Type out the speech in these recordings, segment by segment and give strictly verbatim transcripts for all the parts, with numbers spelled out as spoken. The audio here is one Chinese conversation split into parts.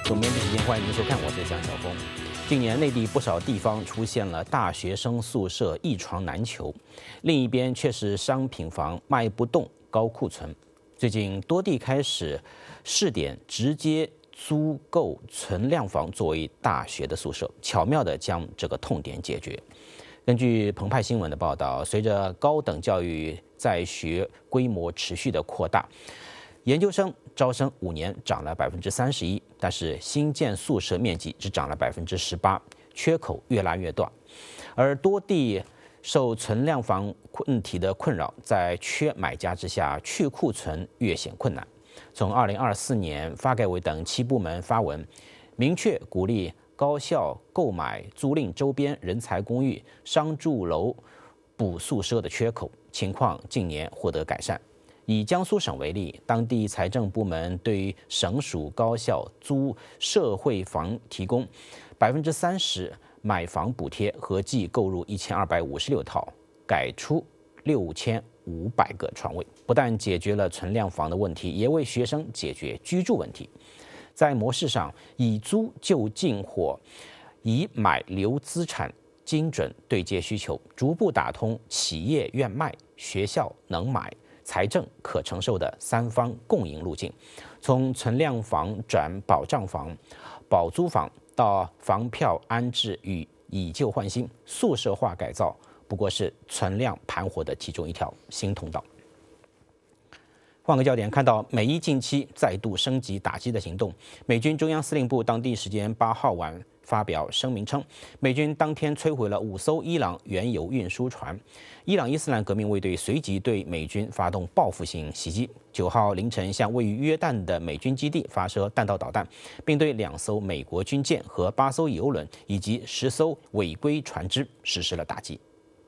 总编辑时间，欢迎您收看，我是江晓峰。近年内地不少地方出现了大学生宿舍一床难求，另一边却是商品房卖不动、高库存。最近多地开始试点直接租购存量房作为大学的宿舍，巧妙地将这个痛点解决。根据澎湃新闻的报道，随着高等教育在学规模持续的扩大，研究生招生五年涨了百分之三十一，但是新建宿舍面积只涨了百分之十八，缺口越拉越大。而多地受存量房问题的困扰，在缺买家之下，去库存越显困难。从二零二四年，发改委等七部门发文，明确鼓励高校购买租赁周边人才公寓、商住楼补宿舍的缺口，情况近年获得改善。以江苏省为例，当地财政部门对于省属高校租社会房提供百分之三十买房补贴，合计购入一千二百五十六套，改出六千五百个床位，不但解决了存量房的问题，也为学生解决居住问题。在模式上，以租就进货，以买留资产，精准对接需求，逐步打通企业愿卖、学校能买、财政可承受的三方共赢路径，从存量房转保障房、保租房到房票安置与以旧换新，宿舍化改造不过是存量盘活的其中一条新通道。换个焦点，看到美伊近期再度升级打击的行动，美军中央司令部当地时间八号晚发表声明称，美军当天摧毁了五艘伊朗原油运输船。伊朗伊斯兰革命卫队随即对美军发动报复性袭击，九号凌晨向位于约旦的美军基地发射弹道导弹，并对两艘美国军舰和八艘油轮以及十艘违规船只实施了打击。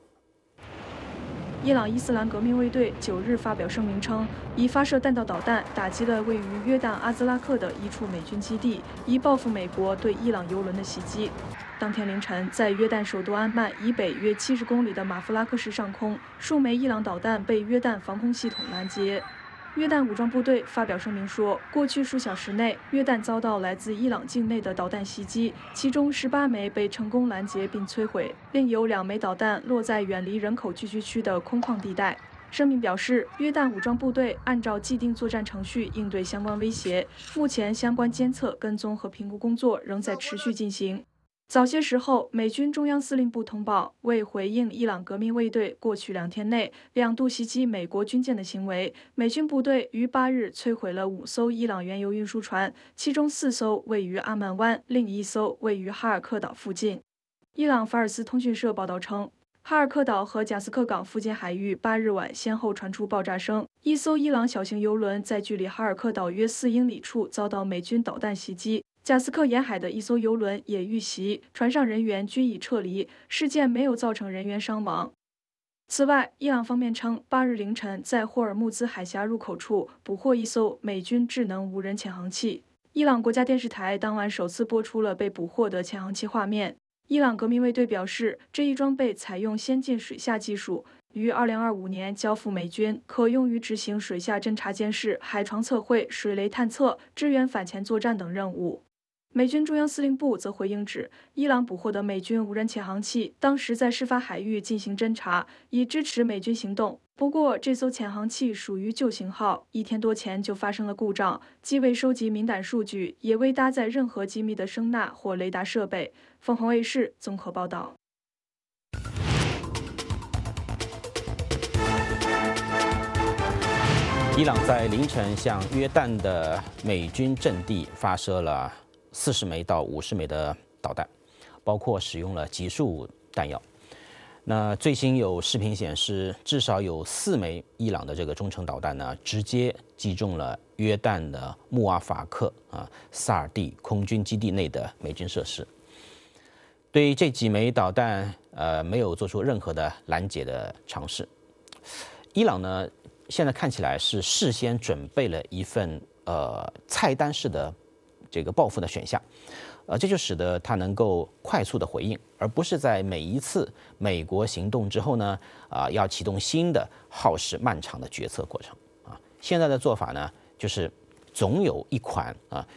伊朗伊斯兰革命卫队九日发表声明称，已发射弹道导弹打击了位于约旦阿兹拉克的一处美军基地，以报复美国对伊朗油轮的袭击。当天凌晨，在约旦首都安曼以北约七十公里的马夫拉克市上空，数枚伊朗导弹被约旦防空系统拦截。约旦武装部队发表声明说，过去数小时内，约旦遭到来自伊朗境内的导弹袭击，其中十八枚被成功拦截并摧毁，另有两枚导弹落在远离人口聚居区的空旷地带。声明表示，约旦武装部队按照既定作战程序应对相关威胁，目前相关监测、跟踪和评估工作仍在持续进行。早些时候，美军中央司令部通报，为回应伊朗革命卫队过去两天内两度袭击美国军舰的行为，美军部队于八日摧毁了五艘伊朗原油运输船，其中四艘位于阿曼湾，另一艘位于哈尔克岛附近。伊朗法尔斯通讯社报道称，哈尔克岛和贾斯克港附近海域八日晚先后传出爆炸声，一艘伊朗小型油轮在距离哈尔克岛约四英里处遭到美军导弹袭击。贾斯克沿海的一艘油轮也遇袭，船上人员均已撤离，事件没有造成人员伤亡。此外，伊朗方面称，八日凌晨在霍尔木兹海峡入口处捕获一艘美军智能无人潜航器。伊朗国家电视台当晚首次播出了被捕获的潜航器画面。伊朗革命卫队表示，这一装备采用先进水下技术，于二零二五年交付美军，可用于执行水下侦察监视、海床测绘、水雷探测、支援反潜作战等任务。美军中央司令部则回应指，伊朗捕获的美军无人潜航器当时在事发海域进行侦察，以支持美军行动。不过，这艘潜航器属于旧型号，一天多前就发生了故障，既未收集敏感数据，也未搭载任何机密的声纳或雷达设备。凤凰卫视综合报道。 伊朗在凌晨向约旦的美军阵地发射了四十枚到五十枚的导弹，包括使用了集束弹药。那最新有视频显示，至少有四枚伊朗的这个中程导弹呢，直接击中了约旦的穆阿法克啊萨尔蒂空军基地内的美军设施。对于这几枚导弹，呃，没有做出任何的拦截的尝试。伊朗呢，现在看起来是事先准备了一份呃菜单式的这个报复的选项，呃，这就使得他能够快速的回应，而不是在每一次美国行动之后呢，啊、呃，要启动新的耗时漫长的决策过程啊。现在的做法呢，就是总有一款啊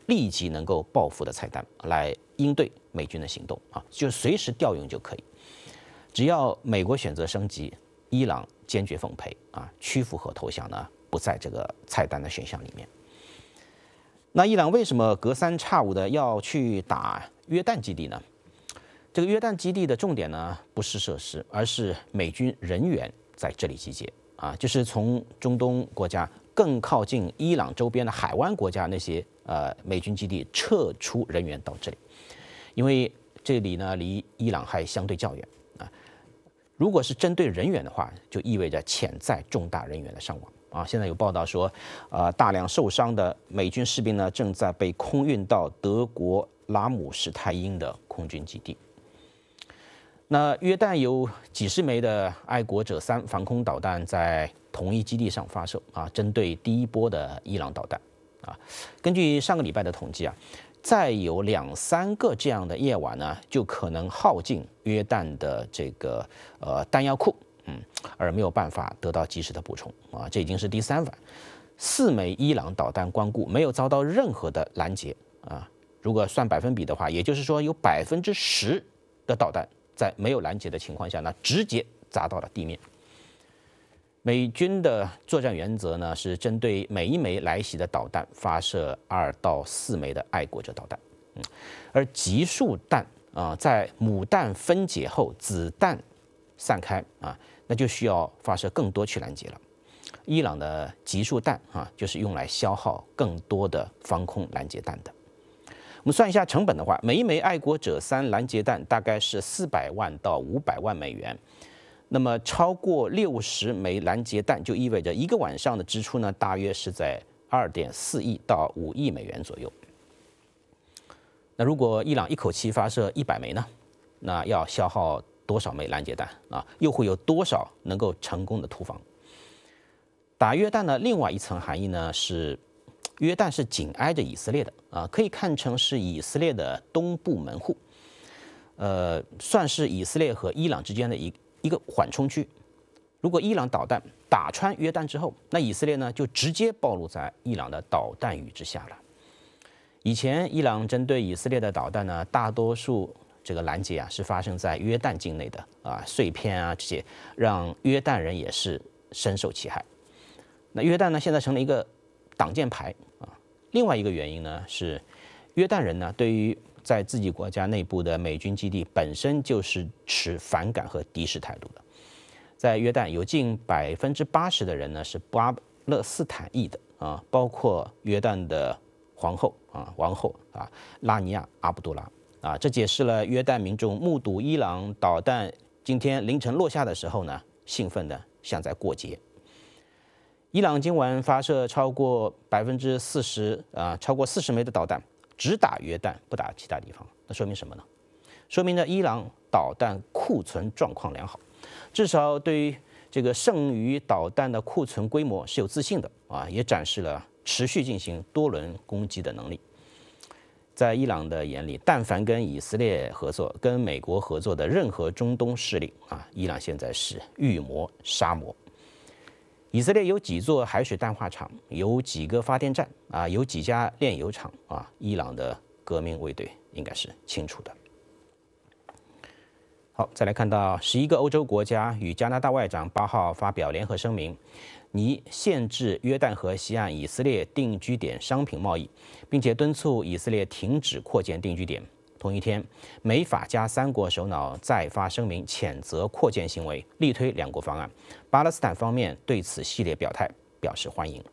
立即能够报复的菜单来应对美军的行动啊，就随时调用就可以。只要美国选择升级，伊朗坚决奉陪啊，屈服和投降呢不在这个菜单的选项里面。那伊朗为什么隔三差五的要去打约旦基地呢？这个约旦基地的重点呢不是设施，而是美军人员在这里集结啊，就是从中东国家更靠近伊朗周边的海湾国家那些呃美军基地撤出人员到这里，因为这里呢离伊朗还相对较远啊。如果是针对人员的话，就意味着潜在重大人员的伤亡啊。现在有报道说，呃，大量受伤的美军士兵呢正在被空运到德国拉姆施泰因的空军基地。那约旦有几十枚的爱国者三防空导弹在同一基地上发射啊，针对第一波的伊朗导弹啊。根据上个礼拜的统计啊，再有两三个这样的夜晚呢，就可能耗尽约旦的这个呃弹药库，嗯，而没有办法得到及时的补充啊。这已经是第三晚，四枚伊朗导弹光顾没有遭到任何的拦截啊。如果算百分比的话，也就是说有百分之十的导弹在没有拦截的情况下呢，直接砸到了地面。美军的作战原则呢是针对每一枚来袭的导弹发射二到四枚的爱国者导弹，嗯，而集束弹啊、呃，在母弹分解后，子弹散开啊，那就需要发射更多去拦截了。伊朗的集束弹啊，就是用来消耗更多的防空拦截弹的。我们算一下成本的话，每一枚爱国者三拦截弹大概是四百万到五百万美元。那么超过六十枚拦截弹，就意味着一个晚上的支出呢，大约是在二点四亿到五亿美元左右。那如果伊朗一口气发射一百枚呢，那要消耗多少枚拦截弹啊？又会有多少能够成功的突防？打约旦的另外一层含义呢是，约旦是紧挨着以色列的啊，可以看成是以色列的东部门户，呃，算是以色列和伊朗之间的一一个缓冲区。如果伊朗导弹打穿约旦之后，那以色列呢就直接暴露在伊朗的导弹雨之下了。以前伊朗针对以色列的导弹呢，大多数这个拦截啊是发生在约旦境内的啊，碎片啊这些让约旦人也是深受其害。那约旦呢现在成了一个挡箭牌啊。另外一个原因呢是，约旦人呢对于在自己国家内部的美军基地本身就是持反感和敌视态度的。在约旦有近百分之八十的人呢是巴勒斯坦裔的啊，包括约旦的皇后啊王后啊拉尼亚阿卜杜拉啊，这解释了约旦民众目睹伊朗导弹今天凌晨落下的时候呢，兴奋的像在过节。伊朗今晚发射超过百分之四十啊，超过四十枚的导弹，只打约旦，不打其他地方。那说明什么呢？说明呢，伊朗导弹库存状况良好，至少对于这个剩余导弹的库存规模是有自信的啊，也展示了持续进行多轮攻击的能力。在伊朗的眼里，但凡跟以色列合作、跟美国合作的任何中东势力啊，伊朗现在是遇魔杀魔。以色列有几座海水淡化厂，有几个发电站啊，有几家炼油厂啊，伊朗的革命卫队应该是清楚的。好，再来看到十一个欧洲国家与加拿大外长八号发表联合声明，拟限制约旦河西岸以色列定居点商品贸易，并且敦促以色列停止扩建定居点。同一天，美法加三国首脑再发声明，谴责扩建行为，力推两国方案。巴勒斯坦方面对此系列表态表示欢迎。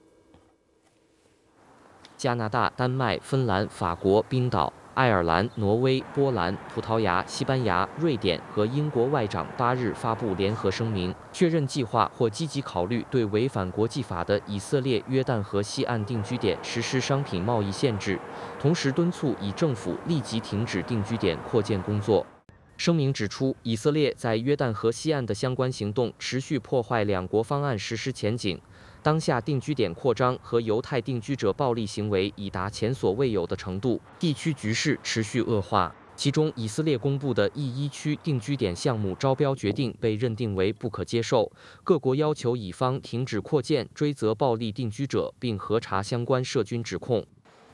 加拿大、丹麦、芬兰、法国、冰岛、爱尔兰、挪威、波兰、葡萄牙、西班牙、瑞典和英国外长八日发布联合声明，确认计划或积极考虑对违反国际法的以色列约旦河西岸定居点实施商品贸易限制，同时敦促以政府立即停止定居点扩建工作。声明指出，以色列在约旦河西岸的相关行动持续破坏两国方案实施前景。当下定居点扩张和犹太定居者暴力行为已达前所未有的程度，地区局势持续恶化。其中，以色列公布的 E 一区定居点项目招标决定被认定为不可接受，各国要求乙方停止扩建，追责暴力定居者，并核查相关涉军指控。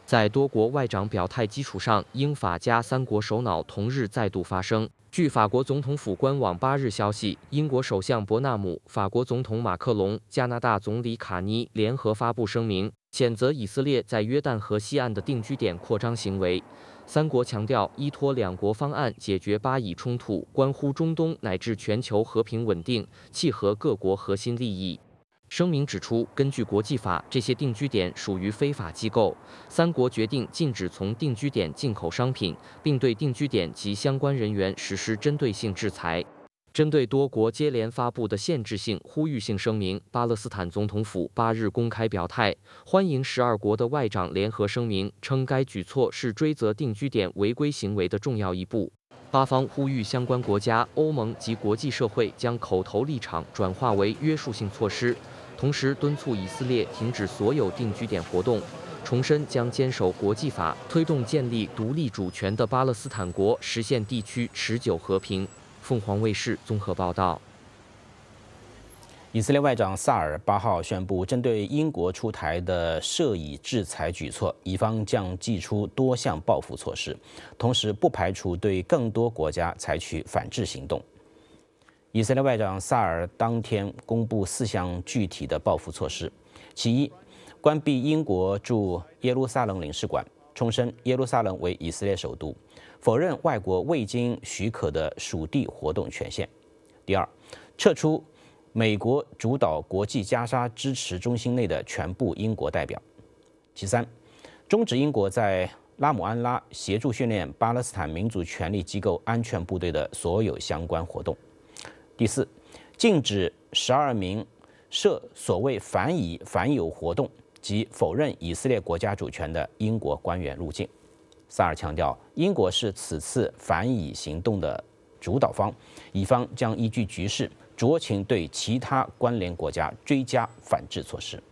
在多国外长表态基础上，英法加三国首脑同日再度发声。据法国总统府官网八日消息，英国首相伯纳姆、法国总统马克龙、加拿大总理卡尼联合发布声明，谴责以色列在约旦河西岸的定居点扩张行为。三国强调，依托两国方案解决巴以冲突，关乎中东乃至全球和平稳定，契合各国核心利益。声明指出，根据国际法，这些定居点属于非法机构。三国决定禁止从定居点进口商品，并对定居点及相关人员实施针对性制裁。针对多国接连发布的限制性、呼吁性声明，巴勒斯坦总统府八日公开表态，欢迎十二国的外长联合声明，称该举措是追责定居点违规行为的重要一步。巴方呼吁相关国家、欧盟及国际社会将口头立场转化为约束性措施。同时敦促以色列停止所有定居点活动，重申将坚守国际法，推动建立独立主权的巴勒斯坦国，实现地区持久和平。凤凰卫视综合报道。 以色列外长萨尔八号宣布，针对英国出台的涉以制裁举措，以方将祭出多项报复措施，同时不排除对更多国家采取反制行动。以色列外长萨尔当天公布四项具体的报复措施，其一，关闭英国驻耶路撒冷领事馆，重申耶路撒冷为以色列首都，否认外国未经许可的属地活动权限。第二，撤出美国主导国际加沙支持中心内的全部英国代表。其三，终止英国在拉姆安拉协助训练巴勒斯坦民族权力机构安全部队的所有相关活动。第四，禁止十二名涉所谓反以反有活动及否认以色列国家主权的英国官员入境。萨尔强调，英国是此次反以行动的主导方，以方将依据局势酌情对其他关联国家追加反制措施。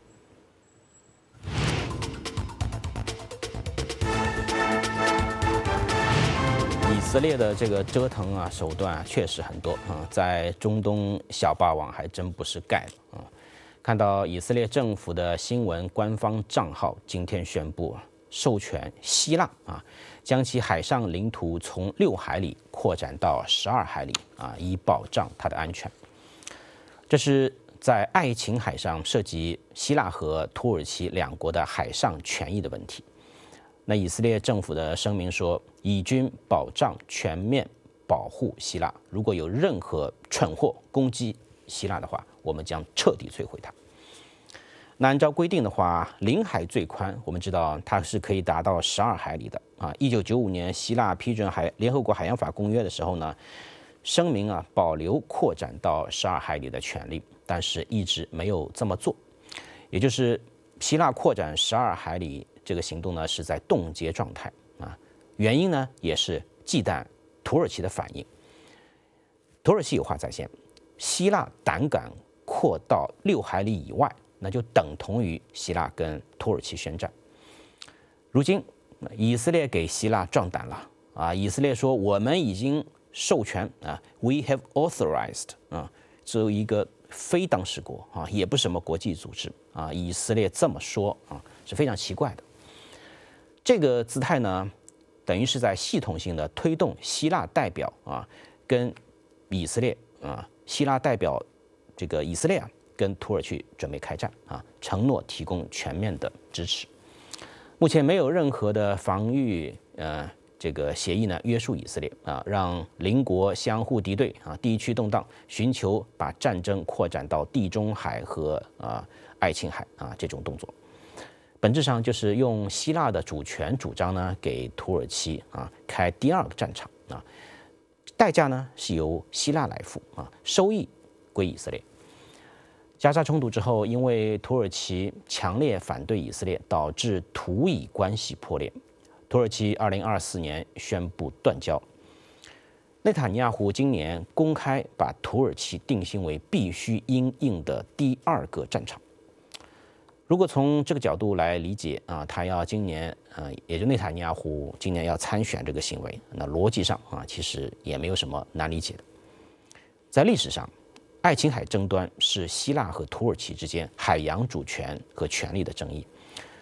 以色列的这个折腾啊，手段啊，确实很多啊，在中东小霸王还真不是盖的啊。看到以色列政府的新闻官方账号今天宣布啊，授权希腊啊，将其海上领土从六海里扩展到十二海里啊，以保障它的安全。这是在爱琴海上涉及希腊和土耳其两国的海上权益的问题。那以色列政府的声明说，以军保障全面保护希腊，如果有任何蠢货攻击希腊的话，我们将彻底摧毁它。那按照规定的话，领海最宽，我们知道它是可以达到十二海里的啊。一九九五年希腊批准海联合国海洋法公约的时候呢，声明啊保留扩展到十二海里的权利，但是一直没有这么做，也就是希腊扩展十二海里这个行动呢是在冻结状态啊，原因呢也是忌惮土耳其的反应。土耳其有话在先，希腊胆敢扩到六海里以外，那就等同于希腊跟土耳其宣战。如今以色列给希腊壮胆了啊！以色列说我们已经授权啊 ，We have authorized 啊，作为一个非当事国啊，也不是什么国际组织啊，以色列这么说啊是非常奇怪的。这个姿态呢，等于是在系统性的推动希腊代表啊跟以色列啊，希腊代表这个以色列啊跟土耳其准备开战啊，承诺提供全面的支持。目前没有任何的防御呃这个协议呢约束以色列啊，让邻国相互敌对啊，地区动荡，寻求把战争扩展到地中海和啊爱琴海啊这种动作。本质上就是用希腊的主权主张呢，给土耳其啊开第二个战场啊，代价呢是由希腊来付啊，收益归以色列。加沙冲突之后，因为土耳其强烈反对以色列，导致土以关系破裂。土耳其二零二四年宣布断交。内塔尼亚胡今年公开把土耳其定性为必须因应的第二个战场。如果从这个角度来理解啊，他要今年呃，也就内塔尼亚胡今年要参选这个行为，那逻辑上啊，其实也没有什么难理解的。在历史上，爱琴海争端是希腊和土耳其之间海洋主权和权力的争议。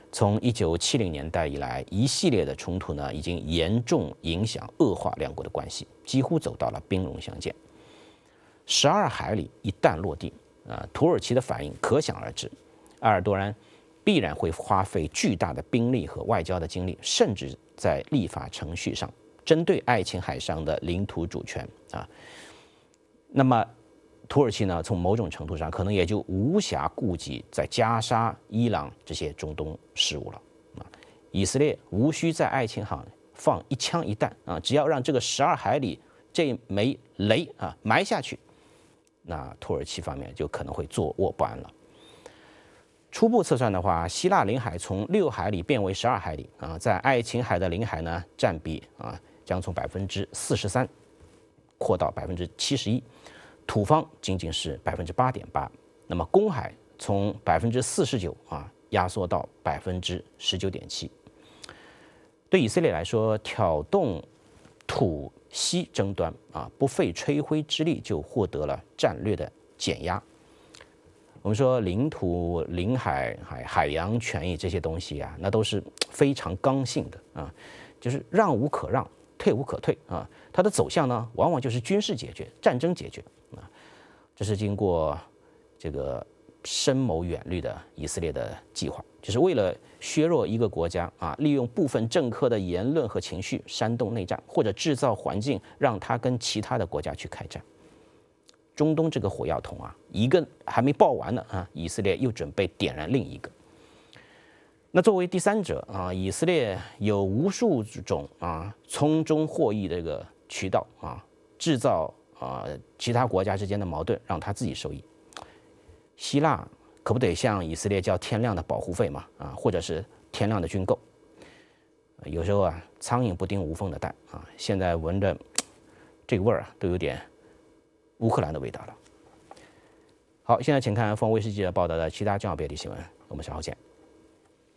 从一九七零年代以来，一系列的冲突呢，已经严重影响、恶化两国的关系，几乎走到了兵戎相见。十二海里一旦落地，啊，土耳其的反应可想而知。埃尔多安必然会花费巨大的兵力和外交的精力，甚至在立法程序上针对爱琴海上的领土主权啊。那么，土耳其呢，从某种程度上可能也就无暇顾及在加沙、伊朗这些中东事务了啊。以色列无需在爱琴海放一枪一弹啊，只要让这个十二海里这枚雷啊埋下去，那土耳其方面就可能会坐卧不安了。初步测算的话，希腊领海从六海里变为十二海里啊，在爱琴海的领海呢占比啊将从百分之四十三扩到百分之七十一，土方仅仅是百分之八点八，那么公海从百分之四十九啊压缩到百分之十九点七。对以色列来说，挑动土西争端啊，不费吹灰之力就获得了战略的减压。我们说领土、领海、海海洋权益这些东西啊，那都是非常刚性的啊，就是让无可让，退无可退啊。它的走向呢，往往就是军事解决、战争解决啊。这是经过这个深谋远虑的以色列的计划，就是为了削弱一个国家啊，利用部分政客的言论和情绪煽动内战，或者制造环境让他跟其他的国家去开战。中东这个火药桶啊，一个还没爆完呢啊，以色列又准备点燃另一个。那作为第三者啊，以色列有无数种啊从中获益的这个渠道啊，制造啊其他国家之间的矛盾，让他自己受益。希腊可不得向以色列交天量的保护费嘛啊，或者是天量的军购。有时候啊，苍蝇不叮无缝的蛋啊，现在闻着这个味儿啊，都有点乌克兰的味道了。好，现在请看凤卫视记者报道的其他重要别的新闻，我们稍后见。